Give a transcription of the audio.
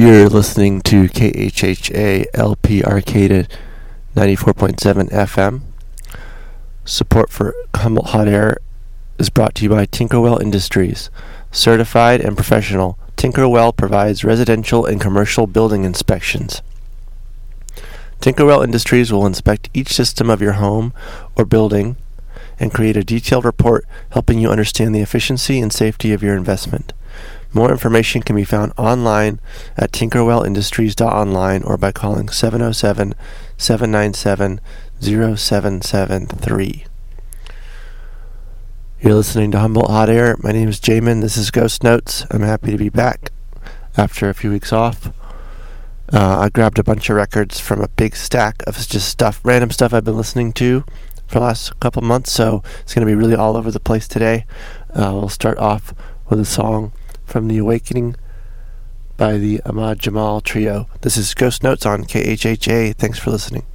You're listening to KHHA LP Arcata 94.7 FM. Support for Humboldt Hot Air is brought to you by Tinkerwell Industries. Certified and professional, Tinkerwell provides residential and commercial building inspections. Tinkerwell Industries will inspect each system of your home or building and create a detailed report helping you understand the efficiency and safety of your investment. More information can be found online at tinkerwellindustries.online or by calling 707-797-0773. You're listening to Humboldt Hot Air. My name is Jamin. This is Ghost Notes. I'm happy to be back after a few weeks off. I grabbed a bunch of records from a big stack of just random stuff I've been listening to for the last couple months, so it's going to be really all over the place today. We'll start off with a song from The Awakening by the Ahmad Jamal Trio. This is Ghost Notes on KHHA. Thanks for listening.